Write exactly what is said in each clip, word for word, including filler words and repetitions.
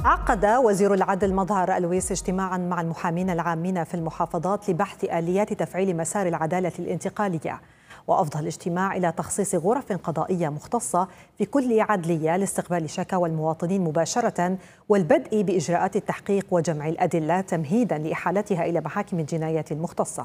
عقد وزير العدل مظهر ألويس اجتماعا مع المحامين العامين في المحافظات لبحث آليات تفعيل مسار العدالة الانتقالية، وأفضى الاجتماع إلى تخصيص غرف قضائية مختصة في كل عدلية لاستقبال شكاوى المواطنين مباشرة والبدء بإجراءات التحقيق وجمع الأدلة تمهيدا لإحالتها إلى محاكم الجنايات المختصة.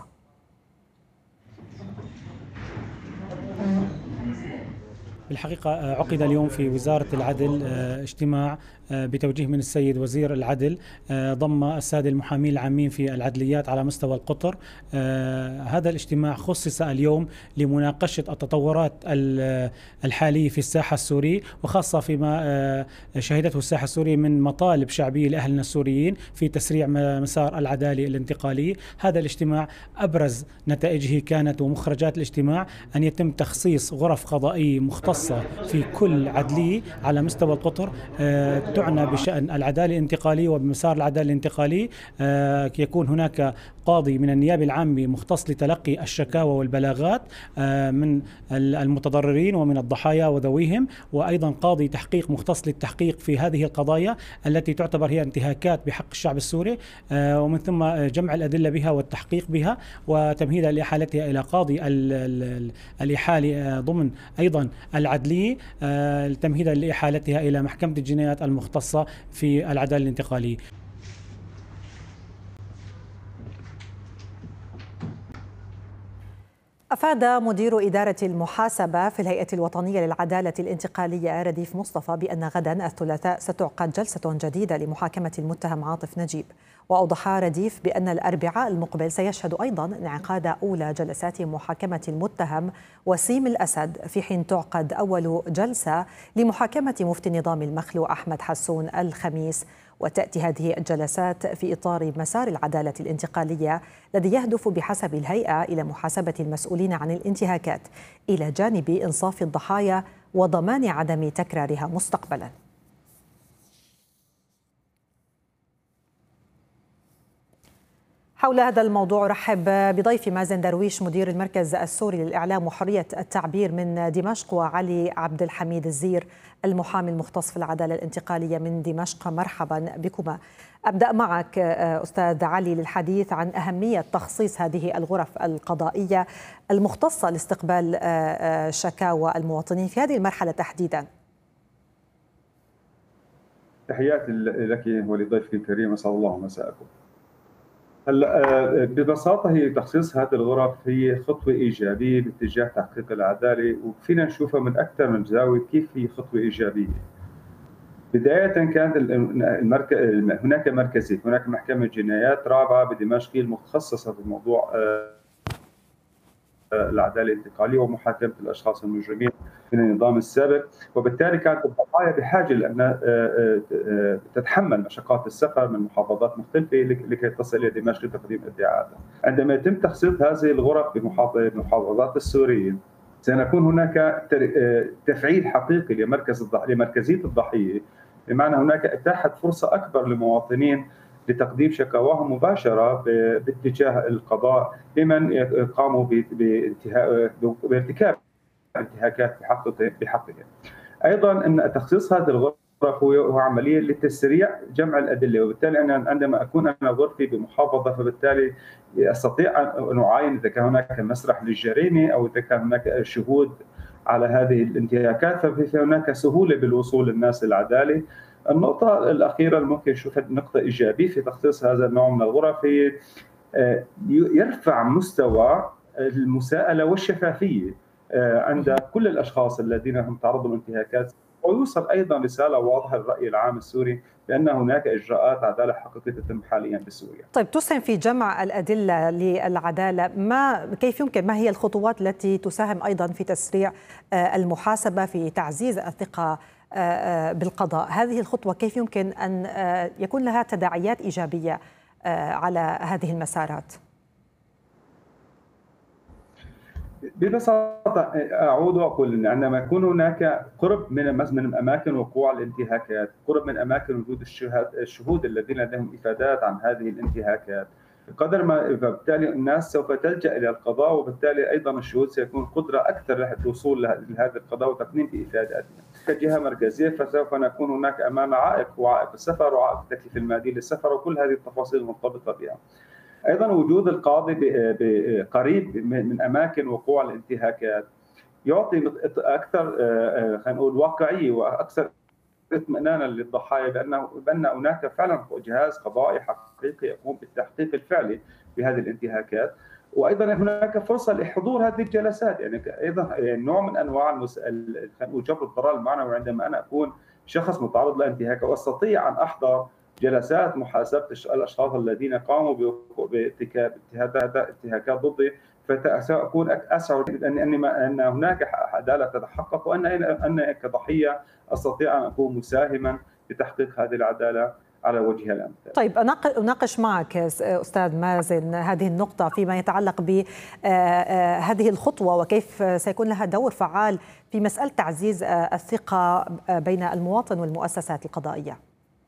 بالحقيقة عقد اليوم في وزارة العدل اجتماع بتوجيه من السيد وزير العدل ضم السادة المحامين العامين في العدليات على مستوى القطر. هذا الاجتماع خصص اليوم لمناقشة التطورات الحالية في الساحة السورية، وخاصة فيما شهدته الساحة السورية من مطالب شعبية لأهلنا السوريين في تسريع مسار العدالة الانتقالية. هذا الاجتماع أبرز نتائجه كانت ومخرجات الاجتماع أن يتم تخصيص غرف قضائية مختصة في كل عدلية على مستوى القطر تعنى بشأن العدالة الانتقالية وبمسار العدالة الانتقالية. يكون هناك قاضي من النيابة العامة مختص لتلقي الشكاوى والبلاغات من المتضررين ومن الضحايا وذويهم، وأيضا قاضي تحقيق مختص للتحقيق في هذه القضايا التي تعتبر هي انتهاكات بحق الشعب السوري، ومن ثم جمع الأدلة بها والتحقيق بها وتمهيدها لإحالتها إلى قاضي الإحالة ضمن أيضا العدلية تمهيدا لإحالتها إلى محكمة الجنايات المختصة في العدالة الانتقالية. أفاد مدير إدارة المحاسبة في الهيئة الوطنية للعدالة الانتقالية رديف مصطفى بأن غدا الثلاثاء ستعقد جلسة جديدة لمحاكمة المتهم عاطف نجيب. وأوضح رديف بأن الأربعاء المقبل سيشهد أيضا انعقاد أولى جلسات محاكمة المتهم وسيم الأسد، في حين تعقد أول جلسة لمحاكمة مفتي النظام المخلوع أحمد حسون الخميس. وتأتي هذه الجلسات في إطار مسار العدالة الانتقالية الذي يهدف بحسب الهيئة إلى محاسبة المسؤولين عن الانتهاكات إلى جانب إنصاف الضحايا وضمان عدم تكرارها مستقبلا. حول هذا الموضوع رحب بضيفي مازن درويش مدير المركز السوري للإعلام وحرية التعبير من دمشق، وعلي عبد الحميد الزير المحامي المختص في العدالة الانتقالية من دمشق. مرحبا بكما. أبدأ معك أستاذ علي للحديث عن أهمية تخصيص هذه الغرف القضائية المختصة لاستقبال شكاوى المواطنين في هذه المرحلة تحديدا. تحياتي لك ولضيفك الكريم، اسعد الله مساءكم. هلا ببساطه هي تخصيص هذه الغرف هي خطوه ايجابيه باتجاه تحقيق العداله، وفينا نشوفها من اكثر من زاويه كيف هي خطوه ايجابيه. بدايه كانت المركز هناك مركزين، هناك محكمه جنايات رابعه بدمشق المتخصصه في موضوع العداله الانتقاليه ومحاكمه الاشخاص المجرمين من النظام السابق، وبالتالي كانت الضحايا بحاجه لان تتحمل مشقات السفر من محافظات مختلفه لكي تصل الى دمشق لتقديم ادعاءاتها. عندما يتم تخصيص هذه الغرف بمحافظات السوريين سيكون هناك تفعيل حقيقي لمركز الضحية لمركزيه الضحيه، بمعنى هناك اتاحت فرصه اكبر للمواطنين لتقديم شكاواهم مباشره باتجاه القضاء لمن قاموا بارتكاب انتهاكات بحقهم. ايضا ان تخصيص هذه الغرف هو عمليه لتسريع جمع الادله، وبالتالي انا عندما اكون انا غرفي بمحافظه فبالتالي استطيع ان اعاين اذا كان هناك مسرح للجريمه او اذا كان هناك شهود على هذه الانتهاكات، ففي هناك سهوله بالوصول للناس للعداله. النقطة الأخيرة اللي ممكن نشوفها نقطة إيجابية في تخصيص هذا النوع من الغرف هي يرفع مستوى المساءلة والشفافية عند كل الأشخاص الذين هم تعرضوا لانتهاكات، ويوصل أيضا رسالة واضحة للرأي العام السوري بأن هناك إجراءات عدالة حقيقية تتم حاليا بسوريا. طيب، تسهم في جمع الأدلة للعدالة، ما كيف يمكن ما هي الخطوات التي تساهم أيضا في تسريع المحاسبة في تعزيز الثقة بالقضاء؟ هذه الخطوة كيف يمكن أن يكون لها تداعيات إيجابية على هذه المسارات؟ ببساطة أعود وأقول أن عندما يكون هناك قرب من من أماكن وقوع الانتهاكات، قرب من أماكن وجود الشهود الذين لديهم إفادات عن هذه الانتهاكات، قدر ما فبالتالي الناس سوف تلجأ إلى القضاء، وبالتالي أيضا الشهود سيكون قدرة أكثر للوصول لهذا القضاء وتقديم بإفاداتهم. كجهة مركزية فسوف نكون هناك أمام عائق، وعائق السفر وعائق التكليف المادي للسفر وكل هذه التفاصيل المرتبطة بها. أيضا وجود القاضي قريب من أماكن وقوع الانتهاكات يعطي أكثر خلينا نقول واقعية وأكثر اطمئنانا للضحايا بأنه بأن هناك فعلا جهاز قضائي حقيقي يقوم بالتحقيق الفعلي بهذه الانتهاكات. وايضا هناك فرصه لحضور هذه الجلسات، يعني ايضا نوع من انواع المسألة خلينا نقول جبر الضرر المعنوي عندما انا اكون شخص متعرض لانتهاك واستطيع ان احضر جلسات محاسبه الاشخاص الذين قاموا بارتكاب انتهاكات ضدي، فساكون اشعر ان ان هناك عداله تتحقق وان ان كضحيه استطيع ان اكون مساهما لتحقيق هذه العداله على وجهها الامثل. طيب اناقش معك استاذ مازن هذه النقطه فيما يتعلق بهذه الخطوه وكيف سيكون لها دور فعال في مساله تعزيز الثقه بين المواطن والمؤسسات القضائيه.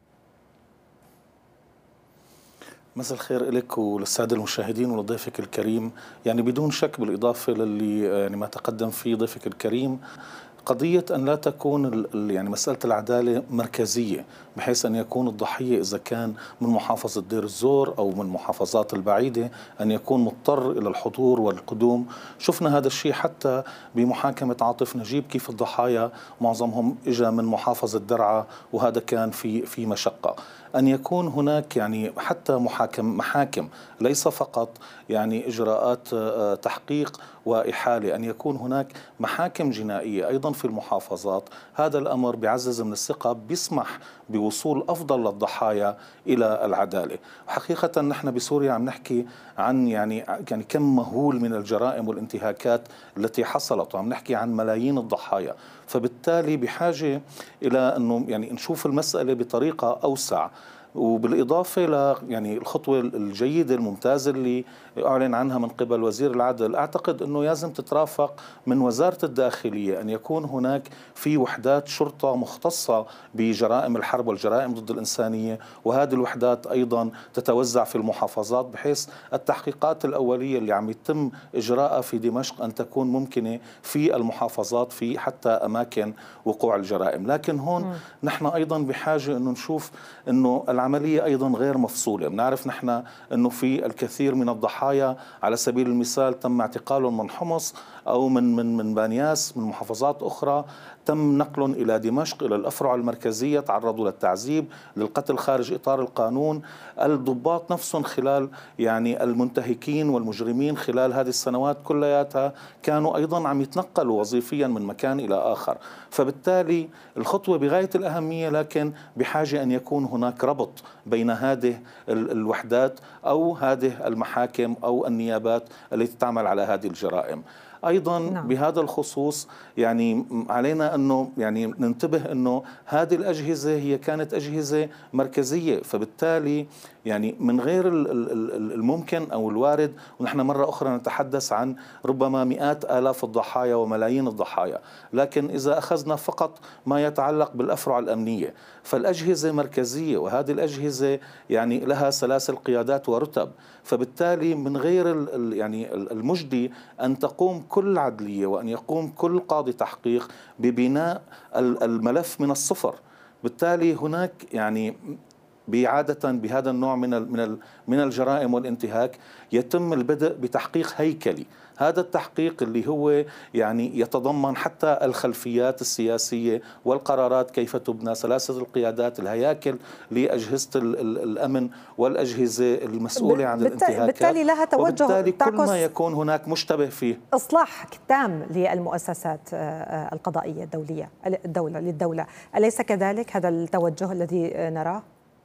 مساء الخير لك وللساده المشاهدين ولضيفك الكريم. يعني بدون شك بالاضافه للي يعني ما تقدم فيه ضيفك الكريم، قضية أن لا تكون يعني مسألة العدالة مركزية بحيث أن يكون الضحية إذا كان من محافظة دير الزور أو من محافظات البعيدة أن يكون مضطر إلى الحضور والقدوم. شفنا هذا الشيء حتى بمحاكمة عاطف نجيب، كيف الضحايا معظمهم إجا من محافظة درعا وهذا كان في في مشقة. أن يكون هناك يعني حتى محاكم محاكم ليس فقط يعني إجراءات تحقيق وإحالة، أن يكون هناك محاكم جنائية أيضا في المحافظات. هذا الأمر بيعزز من الثقة، بيسمح بوصول أفضل للضحايا إلى العدالة. حقيقة نحن بسوريا عم نحكي عن يعني يعني كم مهول من الجرائم والانتهاكات التي حصلت، وعم نحكي عن ملايين الضحايا، فبالتالي بحاجة إلى أنه يعني نشوف المسألة بطريقة أوسع. وبالإضافة ل يعني الخطوة الجيدة الممتازة اللي أعلن عنها من قبل وزير العدل، أعتقد أنه لازم تترافق من وزارة الداخلية أن يكون هناك في وحدات شرطة مختصة بجرائم الحرب والجرائم ضد الإنسانية، وهذه الوحدات أيضا تتوزع في المحافظات بحيث التحقيقات الأولية اللي عم يتم إجراءها في دمشق أن تكون ممكنة في المحافظات في حتى أماكن وقوع الجرائم. لكن هون م. نحن أيضا بحاجة أنه نشوف أنه العملية أيضا غير مفصولة. بنعرف نحن أنه في الكثير من الضحايا على سبيل المثال تم اعتقالهم من حمص أو من من من بانياس من محافظات أخرى، تم نقلهم إلى دمشق إلى الأفرع المركزية، تعرضوا للتعذيب للقتل خارج إطار القانون. الضباط نفسهم خلال يعني المنتهكين والمجرمين خلال هذه السنوات كلياتها كانوا أيضا عم يتنقلوا وظيفيا من مكان إلى آخر. فبالتالي الخطوة بغاية الأهمية، لكن بحاجة أن يكون هناك ربط بين هذه الوحدات أو هذه المحاكم أو النيابات التي تعمل على هذه الجرائم. أيضا نعم. بهذا الخصوص يعني علينا أنه يعني ننتبه أنه هذه الأجهزة هي كانت أجهزة مركزية، فبالتالي يعني من غير الممكن أو الوارد، ونحن مرة أخرى نتحدث عن ربما مئات آلاف الضحايا وملايين الضحايا، لكن إذا أخذنا فقط ما يتعلق بالأفرع الأمنية فالأجهزة مركزية، وهذه الأجهزة يعني لها سلاسل قيادات ورتب. فبالتالي من غير يعني المجدي أن تقوم كل عدلية وأن يقوم كل قاضي تحقيق ببناء الملف من الصفر. بالتالي هناك يعني بعادة بهذا النوع من من من الجرائم والانتهاك يتم البدء بتحقيق هيكلي. هذا التحقيق اللي هو يعني يتضمن حتى الخلفيات السياسية والقرارات كيف تبنى، سلاسل القيادات، الهياكل لأجهزة الأمن والأجهزة المسؤولة عن الانتهاكات. بالتالي لها توجه، وبالتالي كل ما يكون هناك مشتبه فيه إصلاح تام للمؤسسات القضائية الدولية الدولة للدولة. أليس كذلك هذا التوجه الذي نراه؟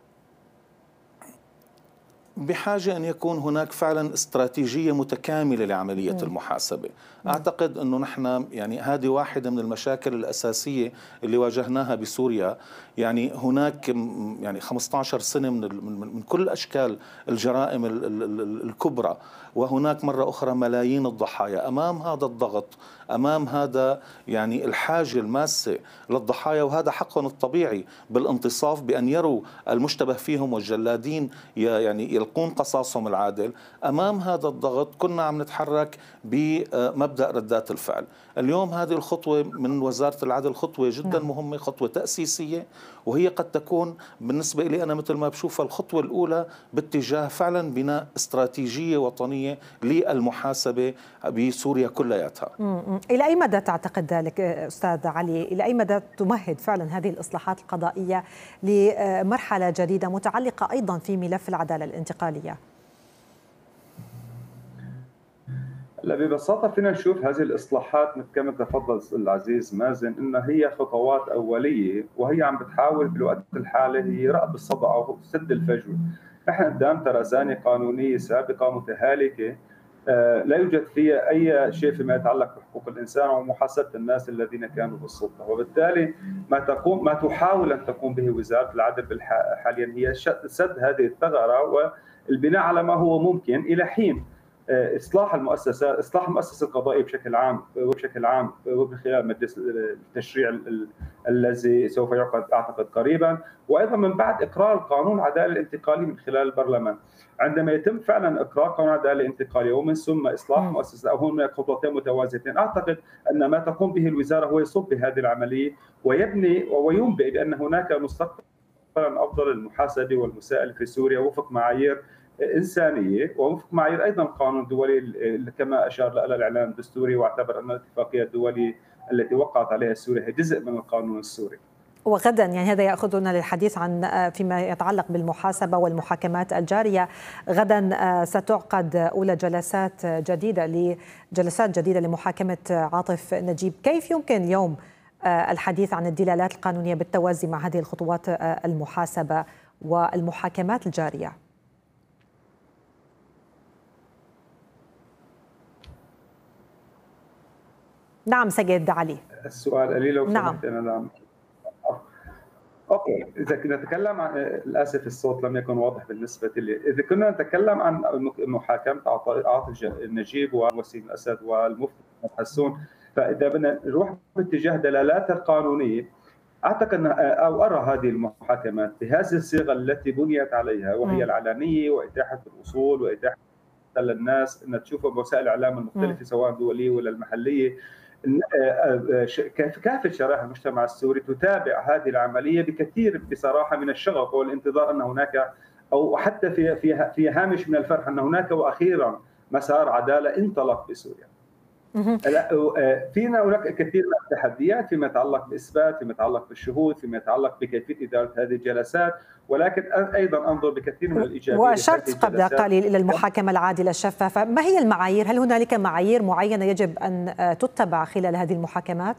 بحاجة أن يكون هناك فعلا استراتيجية متكاملة لعملية م. المحاسبة. م. أعتقد أنه نحن يعني هذه واحدة من المشاكل الأساسية اللي واجهناها بسوريا. يعني هناك يعني خمسة عشر سنة من من كل أشكال الجرائم الكبرى، وهناك مرة أخرى ملايين الضحايا. أمام هذا الضغط، أمام هذا يعني الحاجة الماسة للضحايا، وهذا حقهم الطبيعي بالانتصاف بأن يروا المشتبه فيهم والجلادين يعني يلقون قصاصهم العادل. أمام هذا الضغط كنا عم نتحرك بمبدأ مبدأ ردات الفعل. اليوم هذه الخطوة من وزارة العدل خطوة جدا مهمة، خطوة تأسيسية، وهي قد تكون بالنسبة لي أنا مثل ما بشوفها الخطوة الأولى باتجاه فعلا بناء استراتيجية وطنية للمحاسبة بسوريا كلياتها. إلى أي مدى تعتقد ذلك أستاذ علي؟ إلى أي مدى تمهد فعلا هذه الإصلاحات القضائية لمرحلة جديدة متعلقة أيضا في ملف العدالة الانتقالية؟ لا، ببساطة فينا نشوف هذه الإصلاحات مثل كما تفضل العزيز مازن إنها هي خطوات أولية، وهي عم بتحاول في الوقت الحالي هي رأب الصدع أو سد الفجوة. نحن قدام ترازانة قانونية سابقة متهالكة لا يوجد فيها أي شيء فيما يتعلق بحقوق الإنسان ومحاسبة الناس الذين كانوا بالسلطة، وبالتالي ما تقوم ما تحاول أن تقوم به وزارة العدل حاليا هي سد هذه الثغرة والبناء على ما هو ممكن إلى حين اصلاح المؤسسه، اصلاح المؤسسه القضائيه بشكل عام وبشكل عام ومن خلال مجلس التشريع الذي سوف يعقد اعتقد قريبا، وايضا من بعد اقرار قانون العداله الانتقالي من خلال البرلمان. عندما يتم فعلا اقرار قانون العداله الانتقالي ومن ثم اصلاح مؤسسه او هن خطوتين متوازيتين، اعتقد ان ما تقوم به الوزاره هو يصب بهذه العمليه ويبني وينبئ بان هناك مستقبلا افضل للمحاسبه والمسائله في سوريا وفق معايير إنسانية ووفق معايير أيضا القانون الدولي كما أشار لها الإعلان الدستوري، واعتبر أن الاتفاقية الدولية التي وقعت عليها سوريا هي جزء من القانون السوري. وغدا يعني هذا يأخذنا للحديث عن فيما يتعلق بالمحاسبة والمحاكمات الجارية. غدا ستعقد أولى جلسات جديدة لجلسات جديدة لمحاكمة عاطف نجيب. كيف يمكن اليوم الحديث عن الدلالات القانونية بالتوازي مع هذه الخطوات المحاسبة والمحاكمات الجارية؟ نعم سيد علي. السؤال قليل لو نعم. أنا نعم. اوكي، اذا كنا نتكلم عن للاسف الصوت لم يكن واضح بالنسبه لي، اذا كنا نتكلم عن محاكمه عاطف نجيب ووسيم الاسد والمفتي حسون، فاذا بدنا نروح باتجاه دلالات القانونيه اعتقد ان او ارى هذه المحاكمات بهذه الصيغه التي بنيت عليها وهي العلنيه واتاحه الاصول واتاحه للناس ان تشوف وسائل الاعلام المختلفه سواء الدوليه ولا المحليه، كافة شرائح المجتمع السوري تتابع هذه العملية بكثير بصراحة من الشغف والانتظار أن هناك أو حتى في في في هامش من الفرح أن هناك وأخيرا مسار عدالة انطلق بسوريا. فينا هناك كثير من التحديات فيما يتعلق باثبات، فيما يتعلق بالشهود، فيما يتعلق بكيفيه اداره هذه الجلسات، ولكن ايضا انظر بكثير من الايجابيات. واشرت قبل قليل الى المحاكمه العادله الشفافه، ما هي المعايير؟ هل هنالك معايير معينه يجب ان تتبع خلال هذه المحاكمات؟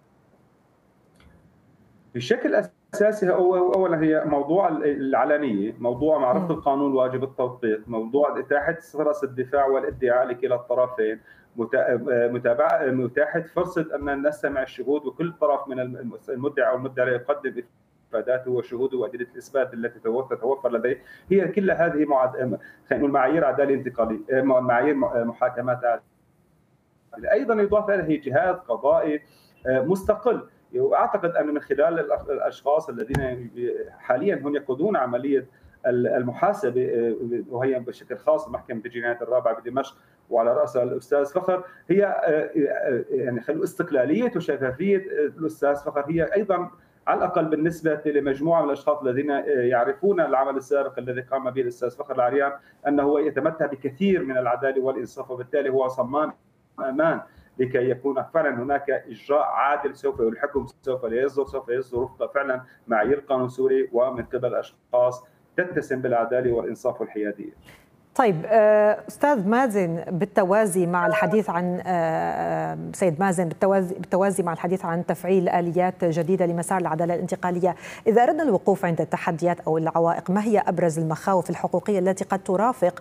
بشكل اساسي اولا هي موضوع العلنيه، موضوع معرفه القانون واجب التطبيق، موضوع اتاحه فرص الدفاع والادعاء لكلا الطرفين، متابعه متاحه فرصه ان نستمع الشهود وكل طرف من المدعي او المدعي يقدم افاداته وشهوده وادله الاثبات التي تتوفر لديه. هي كل هذه معاد... معايير عداله انتقاليه، معايير محاكمات عادله. ايضا يضاف اليه جهاز قضائي مستقل، واعتقد ان من خلال الاشخاص الذين حاليا هم يقودون عمليه المحاسبه وهي بشكل خاص محكمه الجنايات الرابعه بدمشق وعلى راسها الاستاذ فخر، هي يعني خلوا استقلاليه وشفافيه الاستاذ فخر هي ايضا على الاقل بالنسبه لمجموعه من الاشخاص الذين يعرفون العمل السابق الذي قام به الاستاذ فخر العريان انه يتمتع بكثير من العداله والانصاف، وبالتالي هو صمام امان لكي يكون فعلا هناك اجراء عادل سوف الحكم سوف يصدر سوف يصدر وفق فعلا معايير قانون سوري ومن قبل اشخاص تتسم بالعداله والانصاف والحياديه. طيب استاذ مازن، بالتوازي مع الحديث عن سيد مازن بالتوازي بالتوازي مع الحديث عن تفعيل اليات جديده لمسار العداله الانتقاليه، اذا اردنا الوقوف عند التحديات او العوائق، ما هي ابرز المخاوف الحقوقيه التي قد ترافق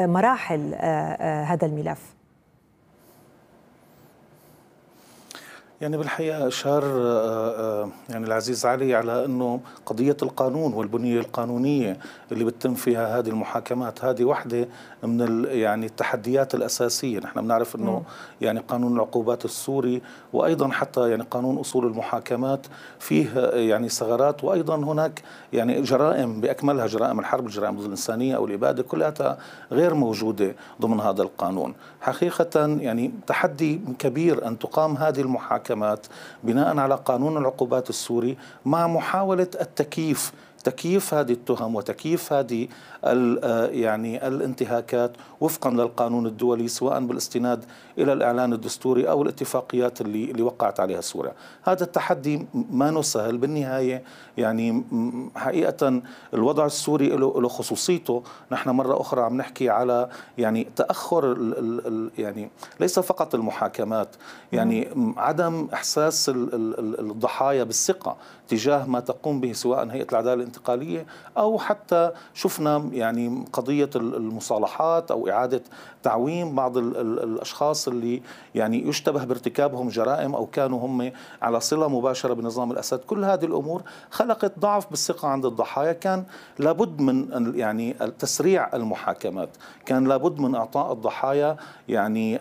مراحل هذا الملف؟ يعني بالحقيقة أشار يعني العزيز علي على أنه قضية القانون والبنية القانونية اللي بتتم فيها هذه المحاكمات هذه واحدة من يعني التحديات الأساسية. نحن بنعرف أنه يعني قانون العقوبات السوري وأيضا حتى يعني قانون أصول المحاكمات فيه يعني ثغرات، وأيضا هناك يعني جرائم بأكملها جرائم الحرب، الجرائم ضد الإنسانية أو الإبادة كلها غير موجودة ضمن هذا القانون. حقيقة يعني تحدي كبير أن تقام هذه المحاكمات بناء على قانون العقوبات السوري مع محاولة التكييف تكييف هذه التهم وتكييف هذه يعني الانتهاكات وفقا للقانون الدولي، سواء بالاستناد إلى الإعلان الدستوري أو الاتفاقيات اللي اللي وقعت عليها سوريا. هذا التحدي ما نسهل بالنهاية. يعني حقيقة الوضع السوري له خصوصيته. نحن مرة أخرى عم نحكي على يعني تأخر ال ال يعني ليس فقط المحاكمات، يعني عدم إحساس الضحايا بالثقة تجاه ما تقوم به سواء هيئة العدالة الانتقالية أو حتى شفنا يعني قضية المصالحات أو إعادة تعويم بعض ال ال الأشخاص اللي يعني يشتبه بارتكابهم جرائم أو كانوا هم على صلة مباشرة بنظام الأسد. كل هذه الأمور خلقت ضعف بالثقة عند الضحايا. كان لابد من يعني تسريع المحاكمات، كان لابد من إعطاء الضحايا يعني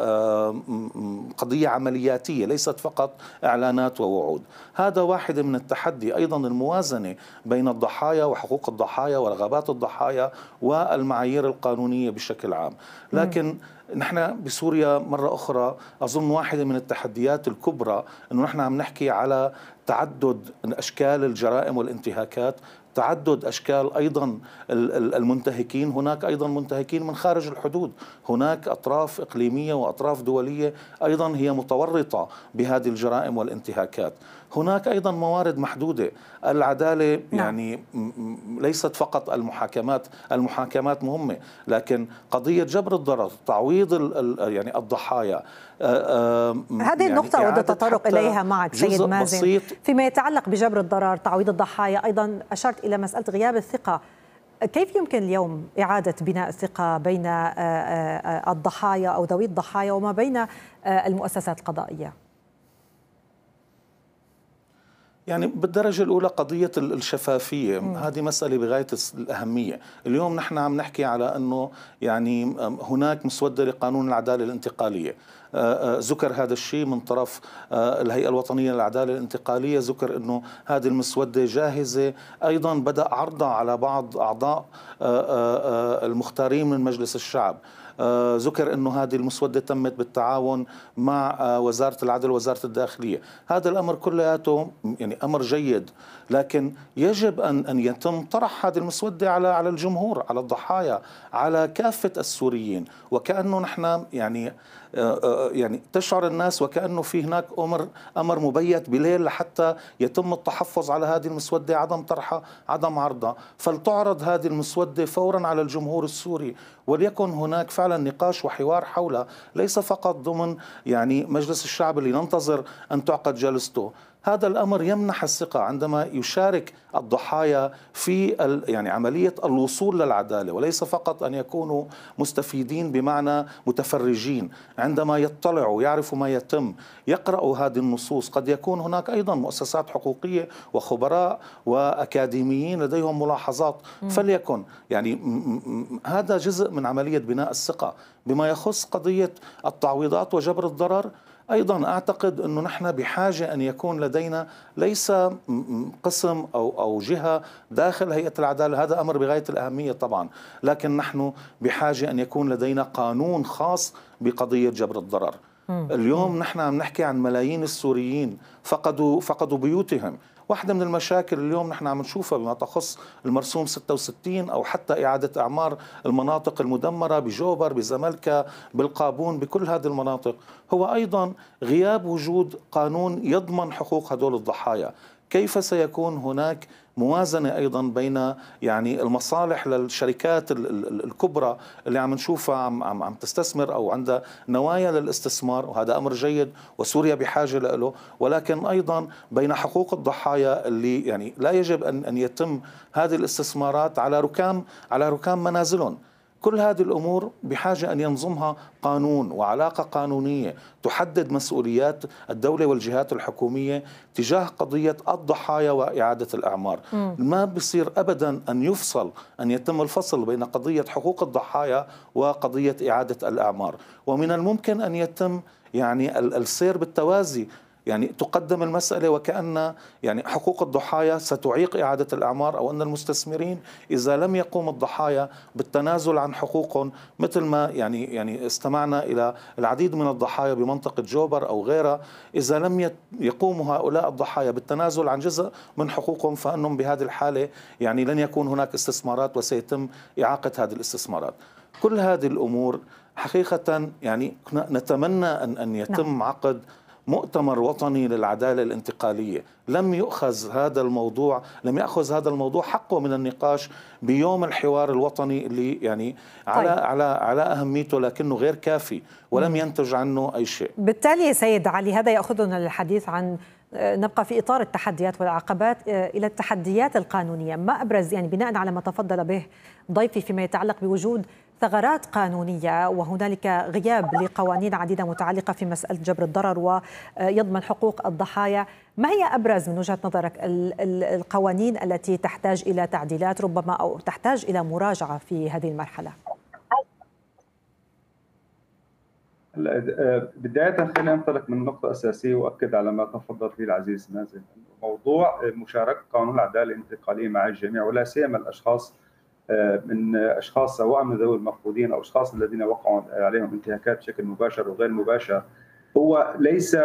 قضية عملياتية ليست فقط إعلانات ووعود. هذا واحد من التحدي. أيضا الموازنة بين الضحايا وحقوق الضحايا ورغبات الضحايا والمعايير القانونية بشكل عام. لكن نحن بسوريا مرة أخرى أظن واحدة من التحديات الكبرى أنه نحن عم نحكي على تعدد أشكال الجرائم والانتهاكات، تعدد أشكال أيضا المنتهكين. هناك أيضا منتهكين من خارج الحدود، هناك أطراف إقليمية وأطراف دولية أيضا هي متورطة بهذه الجرائم والانتهاكات. هناك أيضا موارد محدودة. العدالة يعني ليست فقط المحاكمات، المحاكمات مهمة، لكن قضية جبر الضرر، تعويض يعني الضحايا. هذه يعني النقطة أود التطرق إليها معك سيد مازن فيما يتعلق بجبر الضرر، تعويض الضحايا. أيضا أشرت إلى مسألة غياب الثقة. كيف يمكن اليوم إعادة بناء الثقة بين الضحايا أو ذوي الضحايا وما بين المؤسسات القضائية؟ يعني بالدرجة الأولى قضية الشفافية، م. هذه مسألة بغاية الأهمية. اليوم نحن عم نحكي على أنه يعني هناك مسودة لقانون العدالة الانتقالية، ذكر هذا الشيء من طرف الهيئة الوطنية للعدالة الانتقالية، ذكر أنه هذه المسودة جاهزة. أيضا بدأ عرضها على بعض أعضاء المختارين من مجلس الشعب. ذكر أنه هذه المسودة تمت بالتعاون مع وزارة العدل ووزارة الداخلية. هذا الأمر كلياته يعني أمر جيد، لكن يجب أن أن يتم طرح هذه المسودة على على الجمهور، على الضحايا، على كافة السوريين، وكأنه نحن يعني يعني تشعر الناس وكأنه في هناك أمر أمر مبيت بليل لحتى يتم التحفظ على هذه المسودة، عدم طرحها، عدم عرضها. فلتعرض هذه المسودة فورا على الجمهور السوري، وليكن هناك فعلا نقاش وحوار حولها، ليس فقط ضمن يعني مجلس الشعب اللي ننتظر أن تعقد جلسته. هذا الأمر يمنح الثقة عندما يشارك الضحايا في يعني عملية الوصول للعدالة، وليس فقط أن يكونوا مستفيدين بمعنى متفرجين. عندما يطلعوا يعرفوا ما يتم، يقرأوا هذه النصوص. قد يكون هناك أيضا مؤسسات حقوقية وخبراء وأكاديميين لديهم ملاحظات، فليكن يعني هذا جزء من عملية بناء الثقة. بما يخص قضية التعويضات وجبر الضرر، أيضا أعتقد أنه نحن بحاجة أن يكون لدينا ليس قسم أو أو جهة داخل هيئة العدالة، هذا أمر بغاية الأهمية طبعا، لكن نحن بحاجة أن يكون لدينا قانون خاص بقضية جبر الضرر. اليوم نحن عم نحكي عن ملايين السوريين فقدوا فقدوا بيوتهم. واحدة من المشاكل اليوم نحن عم نشوفها بما تخص المرسوم ستة وستين أو حتى إعادة إعمار المناطق المدمرة بجوبر، بزملكة، بالقابون، بكل هذه المناطق، هو أيضا غياب وجود قانون يضمن حقوق هدول الضحايا. كيف سيكون هناك موازنة أيضا بين يعني المصالح للشركات الكبرى اللي عم نشوفها عم, عم, عم تستثمر أو عندها نوايا للاستثمار، وهذا أمر جيد وسوريا بحاجة له، ولكن أيضا بين حقوق الضحايا اللي يعني لا يجب أن, أن يتم هذه الاستثمارات على ركام على ركام منازلهم. كل هذه الأمور بحاجة أن ينظمها قانون وعلاقة قانونية تحدد مسؤوليات الدولة والجهات الحكومية تجاه قضية الضحايا وإعادة الأعمار. م. ما بصير أبدا أن يفصل أن يتم الفصل بين قضية حقوق الضحايا وقضية إعادة الأعمار، ومن الممكن أن يتم يعني السير بالتوازي، يعني تقدم المسألة وكأن يعني حقوق الضحايا ستعيق إعادة الأعمار، أو أن المستثمرين إذا لم يقوم الضحايا بالتنازل عن حقوقهم، مثل ما يعني يعني استمعنا إلى العديد من الضحايا بمنطقة جوبر أو غيرها، إذا لم يقوموا هؤلاء الضحايا بالتنازل عن جزء من حقوقهم فإنهم بهذه الحالة يعني لن يكون هناك استثمارات وسيتم إعاقة هذه الاستثمارات. كل هذه الأمور حقيقة يعني نتمنى أن أن يتم عقد مؤتمر وطني للعدالة الانتقالية. لم يؤخذ هذا الموضوع لم يأخذ هذا الموضوع حقه من النقاش بيوم الحوار الوطني اللي يعني على طيب. على على أهميته، لكنه غير كافي ولم ينتج عنه أي شيء. بالتالي سيد علي هذا يأخذنا للحديث عن نبقى في إطار التحديات والعقبات إلى التحديات القانونية. ما أبرز يعني بناء على ما تفضل به ضيفي فيما يتعلق بوجود ثغرات قانونية وهنالك غياب لقوانين عديدة متعلقة في مسألة جبر الضرر ويضمن حقوق الضحايا، ما هي أبرز من وجهة نظرك القوانين التي تحتاج إلى تعديلات ربما أو تحتاج إلى مراجعة في هذه المرحلة؟ بداية خلينا ننطلق من نقطة أساسية وأكد على ما تفضل فيه العزيز مازن. موضوع مشاركة قانون العدالة الانتقالية مع الجميع ولا سيما الأشخاص من أشخاص سواء من ذوي المفقودين أو أشخاص الذين وقعوا عليهم انتهاكات بشكل مباشر وغير مباشر، هو ليس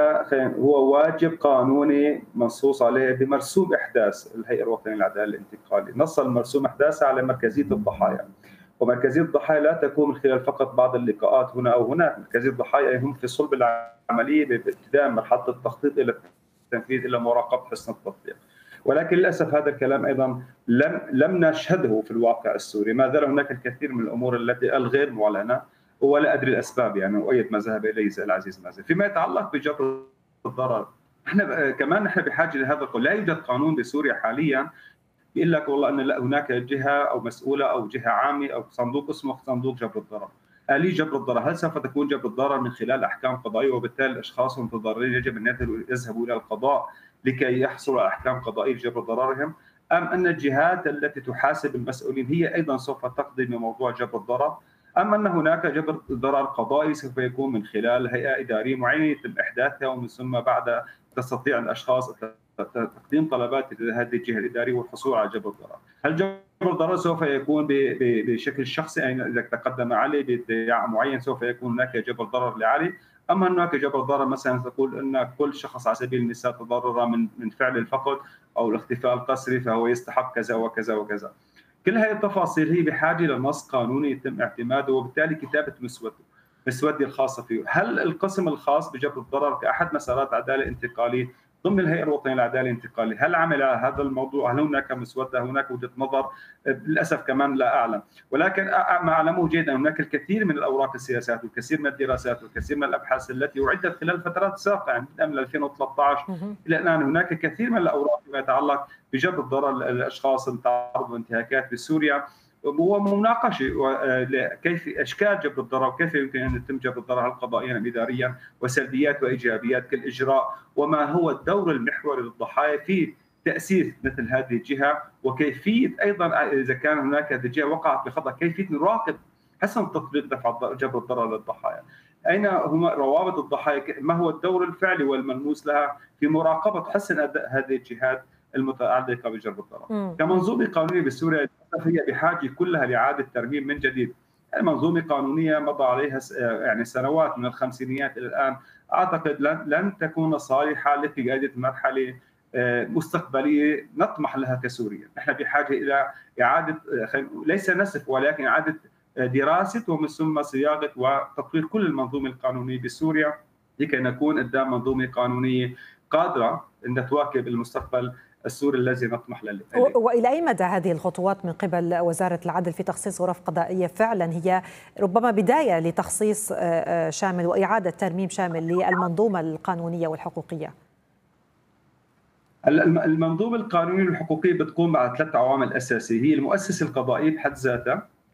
هو واجب قانوني منصوص عليه بمرسوم إحداث الهيئة الوطنية للعدالة الانتقالية. نص المرسوم إحداثها على مركزية الضحايا، ومركزية الضحايا لا تكون من خلال فقط بعض اللقاءات هنا أو هناك. مركزية الضحايا هم في صلب العملية بابتداء مرحلة التخطيط إلى التنفيذ إلى مراقبة حسن التطبيق. ولكن للأسف هذا الكلام أيضا لم لم نشهده في الواقع السوري. ما زال هناك الكثير من الأمور التي الغير معلنة ولا أدري الأسباب يعني وأيد ما ذهب إليه العزيز مازن. فيما يتعلق بجبر الضرر، احنا كمان نحن بحاجة لهذا القول. لا يوجد قانون بسوريا حاليا بيقول لك والله أن هناك جهة أو مسؤولة أو جهة عامة أو صندوق اسمه صندوق جبر الضرر. آلية جبر الضرر، هل سوف تكون جبر الضرر من خلال أحكام قضائية وبالتالي الأشخاص المتضررين يجب أن يذهبوا إلى القضاء لكي يحصلوا على أحكام قضائية جبر ضررهم، أم أن الجهات التي تحاسب المسؤولين هي أيضا سوف تقضي بموضوع جبر الضرر، أم أن هناك جبر ضرر قضائي سوف يكون من خلال هيئة إدارية معينة يتم إحداثها ومن ثم بعد تستطيع الأشخاص تقديم طلبات لهذه الجهة الإدارية والحصول على جبر الضرر. هل جبر الضرر سوف يكون بشكل شخصي يعني إذا تقدم علي بادعاء معين سوف يكون هناك جبر ضرر لعلي، أما هناك جبر ضرر مثلا تقول أن كل شخص على سبيل المثال تضرر من من فعل الفقد أو الاختفاء القسري فهو يستحق كذا وكذا وكذا. كل هذه التفاصيل هي بحاجة لنص قانوني يتم اعتماده وبالتالي كتابة مسودة مسودة الخاصة فيه. هل القسم الخاص بجبر الضرر كأحد مسارات عدالة انتقالية ضمن الهيئة الوطنية للعدالة الانتقالية هل عمل هذا الموضوع؟ هل هناك مسودة؟ هناك وجهة نظر؟ للأسف كمان لا أعلم، ولكن ما أعلمه جيدا هناك الكثير من الأوراق السياسات والكثير من الدراسات والكثير من الأبحاث التي أعدت خلال الفترات السابقة يعني من ألفين وثلاثة عشر إلى الآن. هناك كثير من الأوراق فيما يتعلق بجبر الضرر للأشخاص المتعرض لانتهاكات بسوريا ومناقشه كيف اشكال جبر الضرر وكيف يمكن ان يتم جبر الضرر قضائيا ام اداريا وسلبيات وايجابيات كل اجراء، وما هو الدور المحوري للضحايا في تاسيس مثل هذه الجهه، وكيفيه ايضا اذا كان هناك هذه الجهه وقعت بخطا كيفيه نراقب حسن تطبيق دفع جبر الضرر للضحايا. اين هم روابط الضحايا؟ ما هو الدور الفعلي والملموس لها في مراقبه حسن اداء هذه الجهات المتعلقه بجبر الضرر. كمنظومه قانونيه بسوريا هي بحاجه كلها لاعاده ترميم من جديد. المنظومه قانونيه مضى عليها يعني سنوات من الخمسينيات الى الان، اعتقد لن لن تكون صالحه لقياده مرحله مستقبليه نطمح لها كسوريا. نحن بحاجه الى اعاده ليس نسف ولكن اعاده دراسه ومن ثم صياغه وتطوير كل المنظومه القانونيه بسوريا لكي نكون قدام منظومه قانونيه قادره ان تواكب المستقبل السوري الذي نطمح له. والى اي مدى هذه الخطوات من قبل وزاره العدل في تخصيص غرف قضائيه فعلا هي ربما بدايه لتخصيص شامل واعاده ترميم شامل للمنظومه القانونيه والحقوقيه؟ المنظومه القانونيه والحقوقيه بتقوم على ثلاث عوامل اساسيه، هي المؤسسه القضائيه بحد ذاتها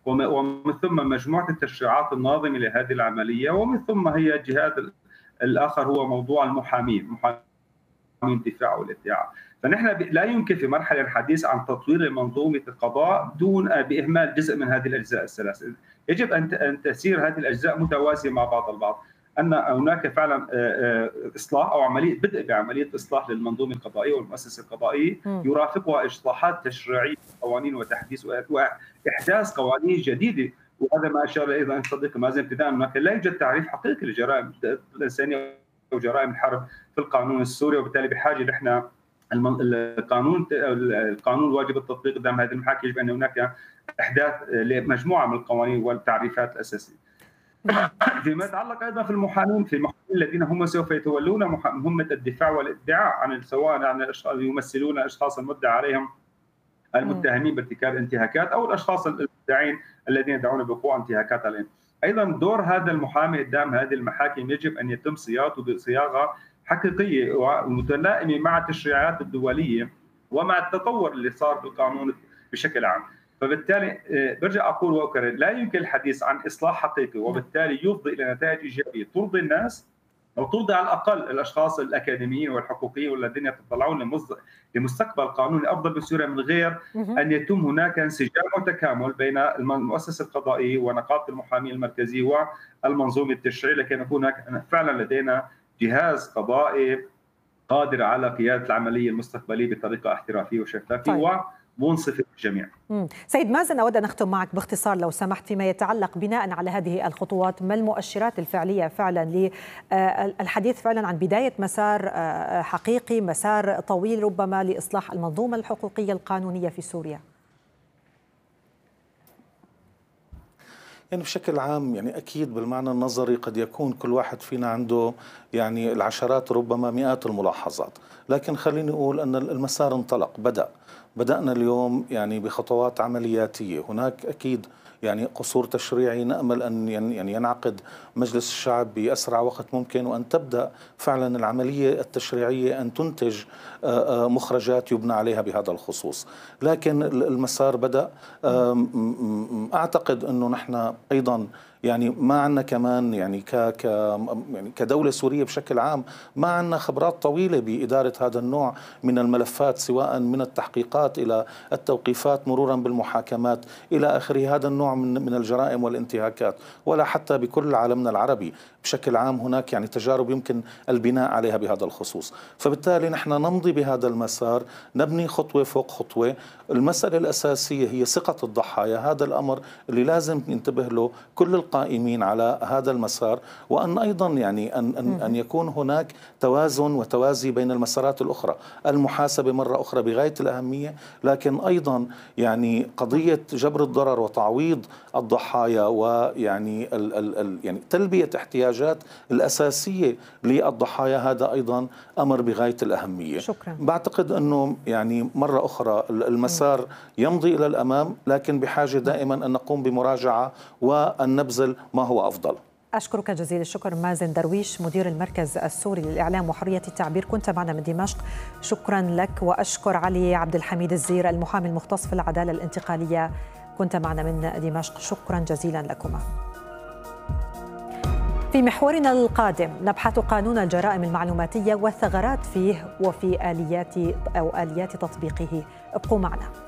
ومن ثم مجموعة التشريعات الناظمة لهذه العملية، ومن ثم هي الجهاد الآخر هو موضوع المحامين، محامين الدفاع والادعاء. فنحن لا يمكن في مرحلة الحديث عن تطوير منظومة القضاء دون بإهمال جزء من هذه الأجزاء الثلاثة. يجب أن تسير هذه الأجزاء متوازية مع بعض البعض، أن هناك فعلا إصلاح أو عملية بدء بعملية إصلاح للمنظومة القضائية والمؤسسة القضائية يرافقها إصلاحات تشريعية قوانين وتحديث وإحداث قوانين جديدة. وهذا ما أشار أيضا صديقي مازن ابتداء، أنك لا يوجد تعريف حقيقي لجرائم الإنسانية وجرائم الحرب في القانون السوري، وبالتالي بحاجة نحن القانون القانون واجب التطبيق قدام هذه المحاكم. يجب أن هناك إحداث لمجموعة من القوانين والتعريفات الأساسية. فيما يتعلق ايضا في المحامين في المحامين الذين هم سوف يتولون مهمه الدفاع والادعاء عن سواء عن الاشخاص يمثلون الاشخاص المدعى عليهم المتهمين بارتكاب انتهاكات او الاشخاص المدعين الذين يدعون بوقوع انتهاكات عليهم. ايضا دور هذا المحامي قدام هذه المحاكم يجب ان يتم صياغته بصياغه حقيقيه ومتلائمه مع التشريعات الدوليه ومع التطور اللي صار في القانون بشكل عام. فبالتالي برجع اقول واكرر، لا يمكن الحديث عن اصلاح حقيقي وبالتالي يفضي الى نتائج ايجابيه ترضي الناس او ترضي على الاقل الاشخاص الاكاديميين والحقوقيين والذين يتطلعون لمستقبل قانوني افضل بسوريا، من غير ان يتم هناك انسجام وتكامل بين المؤسسه القضائيه ونقابه المحامين المركزيه والمنظومه التشريعيه، لكي يكون هناك فعلا لدينا جهاز قضائي قادر على قياده العمليه المستقبليه بطريقه احترافيه وشفافيه طيب. منصفة للجميع. سيد مازن، أود أن أختم معك باختصار لو سمحت فيما يتعلق بناء على هذه الخطوات، ما المؤشرات الفعلية فعلا للحديث فعلا عن بداية مسار حقيقي، مسار طويل ربما لإصلاح المنظومة الحقوقية القانونية في سوريا؟ يعني بشكل عام يعني أكيد بالمعنى النظري قد يكون كل واحد فينا عنده يعني العشرات ربما مئات الملاحظات، لكن خليني أقول أن المسار انطلق، بدأ بدأنا اليوم يعني بخطوات عملياتية. هناك أكيد يعني قصور تشريعي، نأمل أن يعني ينعقد مجلس الشعب بأسرع وقت ممكن، وأن تبدأ فعلا العملية التشريعية أن تنتج مخرجات يبنى عليها بهذا الخصوص. لكن المسار بدأ. أعتقد أنه نحن أيضا يعني ما عندنا كمان يعني ك ك يعني كدولة سورية بشكل عام ما عندنا خبرات طويلة بإدارة هذا النوع من الملفات، سواء من التحقيقات إلى التوقيفات مرورا بالمحاكمات إلى آخره، هذا النوع من من الجرائم والانتهاكات، ولا حتى بكل عالمنا العربي بشكل عام هناك يعني تجارب يمكن البناء عليها بهذا الخصوص. فبالتالي نحن نمضي بهذا المسار، نبني خطوة فوق خطوة. المسألة الأساسية هي ثقة الضحايا، هذا الأمر اللي لازم ينتبه له كل القائمين على هذا المسار، وأن أيضا يعني أن, أن, أن يكون هناك توازن وتوازي بين المسارات الأخرى. المحاسبة مرة أخرى بغاية الأهمية، لكن أيضا يعني قضية جبر الضرر وتعويض الضحايا ويعني ال ال ال يعني تلبية احتياجات الأساسية للضحايا، هذا أيضا أمر بغاية الأهمية. شكرا. بعتقد أنه يعني مرة أخرى المسار يمضي إلى الأمام، لكن بحاجة دائما أن نقوم بمراجعة وأن نبذل ما هو أفضل. أشكرك جزيل الشكر مازن درويش، مدير المركز السوري للإعلام وحرية التعبير، كنت معنا من دمشق. شكرا لك. وأشكر علي عبد الحميد الزير، المحامي المختص في العدالة الانتقالية، كنت معنا من دمشق. شكرا جزيلا لكما. في محورنا القادم نبحث قانون الجرائم المعلوماتية والثغرات فيه وفي آليات أو آليات تطبيقه. ابقوا معنا.